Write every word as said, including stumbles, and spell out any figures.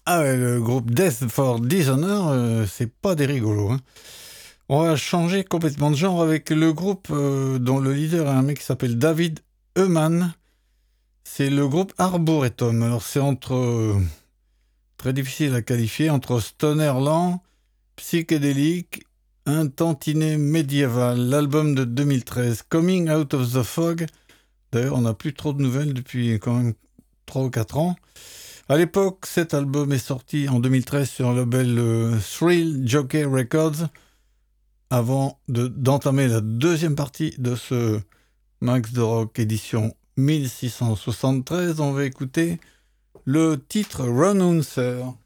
Ah ouais, le groupe Death for Dishonor, euh, c'est pas des rigolos. Hein. On va changer complètement de genre avec le groupe euh, dont le leader est un mec qui s'appelle David Eumann. C'est le groupe Arboretum. Alors c'est entre... euh, très difficile à qualifier, entre stoner lent, psychédélique, un tantinet médiéval. L'album de deux mille treize, Coming Out of the Fog. D'ailleurs, on n'a plus trop de nouvelles depuis quand même trois ou quatre ans. À l'époque, cet album est sorti en deux mille treize sur le label euh, Thrill Jockey Records. Avant de, d'entamer la deuxième partie de ce Max de Rock édition mille six cent soixante-treize, on va écouter le titre Renouncer.